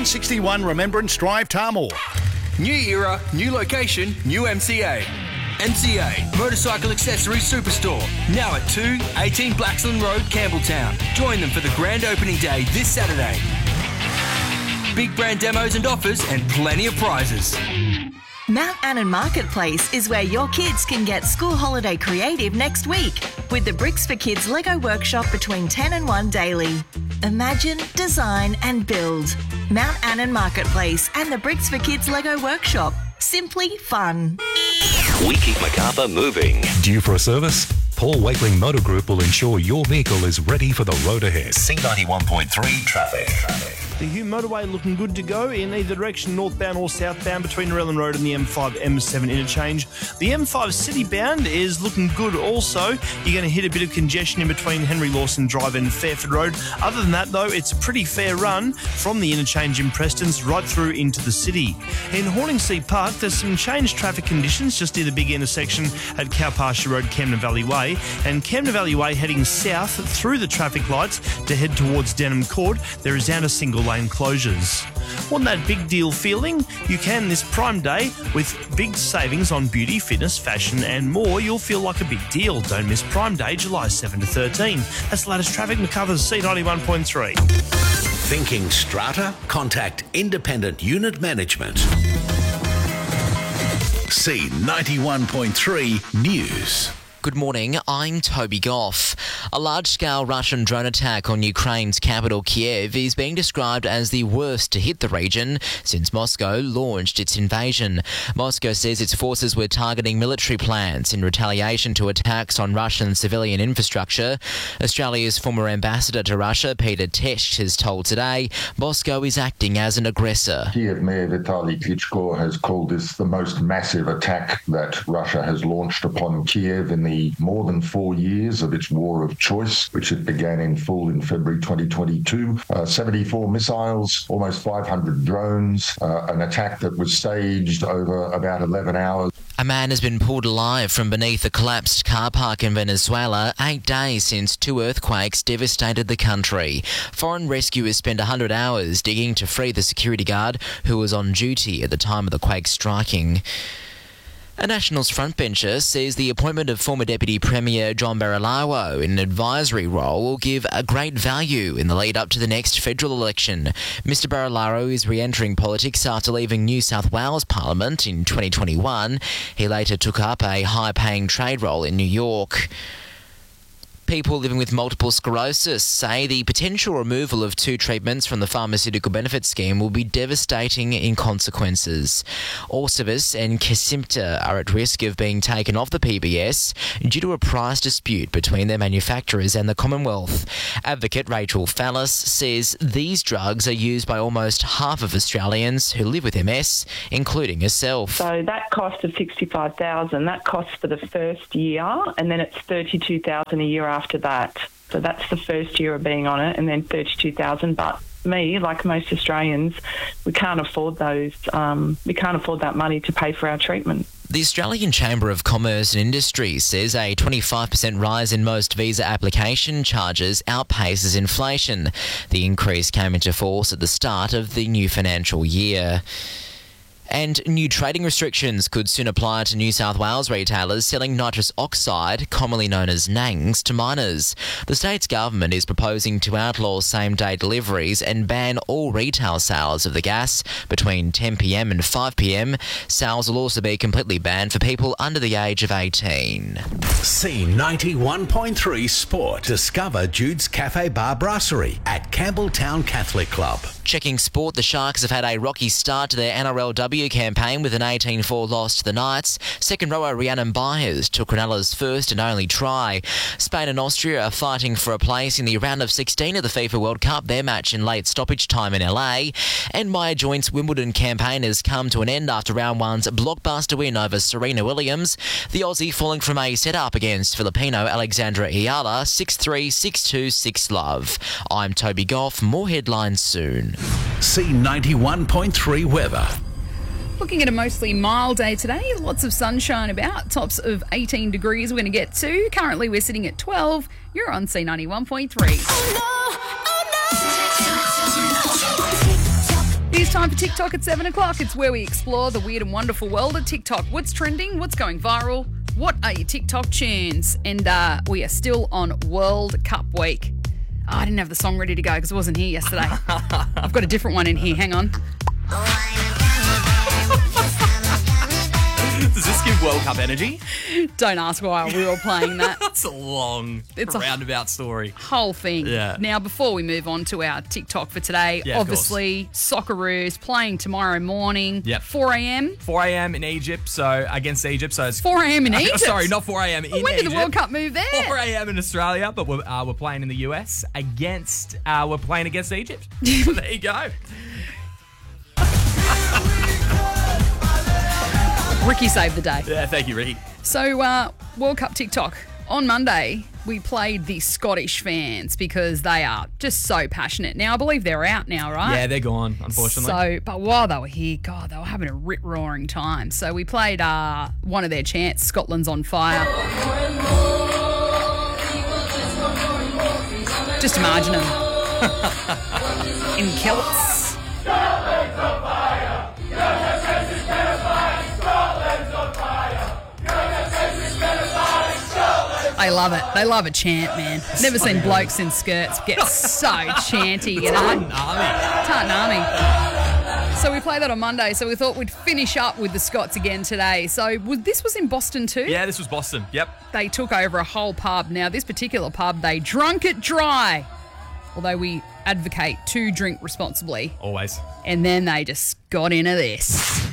161 Remembrance Drive, Tarmore. New era, new location, new MCA. MCA, Motorcycle Accessories Superstore. Now at 218 Blaxland Road, Campbelltown. Join them for the grand opening day this Saturday. Big brand demos and offers and plenty of prizes. Mount Annan Marketplace is where your kids can get school holiday creative next week with the Bricks for Kids Lego workshop between 10 and 1 daily. Imagine, design and build. Mount Annan Marketplace and the Bricks for Kids Lego workshop. Simply fun. We keep Macarthur moving. Due for a service? Paul Wakeling Motor Group will ensure your vehicle is ready for the road ahead. C91.3 traffic. The Hume motorway looking good to go in either direction, northbound or southbound between Rellan Road and the M5-M7 interchange. The M5 citybound is looking good also. You're going to hit a bit of congestion in between Henry Lawson Drive and Fairford Road. Other than that, though, it's a pretty fair run from the interchange in Prestons right through into the city. In Horningsea Park, there's some changed traffic conditions just near the big intersection at Cowpasture Road, Camden Valley Way. And Camden Valley Way heading south through the traffic lights to head towards Denham Court. There is down a single lane closures. Want that big deal feeling? You can this Prime Day with big savings on beauty, fitness, fashion and more. You'll feel like a big deal. Don't miss Prime Day, July 7 to 13. That's the latest traffic. Macarthur's C91.3. Thinking strata? Contact Independent Unit Management. C91.3 News. Good morning, I'm Toby Goff. A large-scale Russian drone attack on Ukraine's capital Kiev is being described as the worst to hit the region since Moscow launched its invasion. Moscow says its forces were targeting military plants in retaliation to attacks on Russian civilian infrastructure. Australia's former ambassador to Russia, Peter Tesch, has told Today Moscow is acting as an aggressor. Kiev Mayor Vitaly Klitschko has called this the most massive attack that Russia has launched upon Kiev in the more than 4 years of its war of choice, which it began in full in February 2022. 74 missiles, almost 500 drones, an attack that was staged over about 11 hours. A man has been pulled alive from beneath a collapsed car park in Venezuela 8 days since 2 earthquakes devastated the country. Foreign rescuers spent 100 hours digging to free the security guard who was on duty at the time of the quake striking. A Nationals frontbencher says the appointment of former Deputy Premier John Barilaro in an advisory role will give a great value in the lead up to the next federal election. Mr Barilaro is re-entering politics after leaving New South Wales Parliament in 2021. He later took up a high-paying trade role in New York. People living with multiple sclerosis say the potential removal of 2 treatments from the pharmaceutical benefit scheme will be devastating in consequences. Orcivis and Kesimpta are at risk of being taken off the PBS due to a price dispute between their manufacturers and the Commonwealth. Advocate Rachel Fallis says these drugs are used by almost half of Australians who live with MS, including herself. So that cost of $65,000, that costs for the first year, and then it's $32,000 a year after that. So that's the first year of being on it, and then $32,000. But me, like most Australians, we can't afford those. We can't afford that money to pay for our treatment. The Australian Chamber of Commerce and Industry says a 25% rise in most visa application charges outpaces inflation. The increase came into force at the start of the new financial year. And new trading restrictions could soon apply to New South Wales retailers selling nitrous oxide, commonly known as NANGs, to minors. The state's government is proposing to outlaw same-day deliveries and ban all retail sales of the gas between 10 p.m. and 5 p.m. Sales will also be completely banned for people under the age of 18. C91.3 Sport. Discover Jude's Cafe Bar Brasserie at Campbelltown Catholic Club. Checking sport, the Sharks have had a rocky start to their NRLW campaign with an 18-4 loss to the Knights. Second rower Rhiannon Byers took Cronulla's first and only try. Spain and Austria are fighting for a place in the round of 16 of the FIFA World Cup, their match in late stoppage time in LA. And Maya Joint's Wimbledon campaign has come to an end after round one's blockbuster win over Serena Williams. The Aussie falling from a set-up against Filipino Alexandra Ayala, 6-3, 6-2, 6-love. I'm Toby Goff. More headlines soon. C91.3 weather. Looking at a mostly mild day today, lots of sunshine about, tops of 18 degrees we're going to get to. Currently we're sitting at 12. You're on C91.3. The time for TikTok at 7 o'clock. It's where we explore the weird and wonderful world of TikTok. What's trending? What's going viral? What are your TikTok tunes? And we are still on World Cup week. Oh, I didn't have the song ready to go because I wasn't here yesterday. I've got a different one in here. Hang on. Does this give World Cup energy? Don't ask why we were playing that. That's a long, roundabout story. Whole thing. Yeah. Now, before we move on to our TikTok for today, Yeah, of obviously, Socceroos playing tomorrow morning, Yep. 4 a.m. 4 a.m. in Egypt, so against Egypt. So it's 4 a.m. in Egypt? Sorry, not 4 a.m. in When Egypt. did the World Cup move there? 4 a.m. in Australia, but we're playing in the US against. We're playing against Egypt. So there you go. Ricky saved the day. Yeah, thank you, Ricky. So, World Cup TikTok. On Monday, we played the Scottish fans because they are just so passionate. Now, I believe they're out now, right? Yeah, they're gone, unfortunately. So, but while they were here, God, they were having a rip-roaring time. So we played one of their chants, Scotland's on fire. Just imagine them in kilts. They love it. They love a chant, man. Never seen blokes in skirts get so chanty, you know. Tartan Army. So we played that on Monday, so we thought we'd finish up with the Scots again today. So this was in Boston too? Yeah, this was Boston. Yep. They took over a whole pub. Now, this particular pub, they drunk it dry. Although we advocate to drink responsibly. Always. And then they just got into this.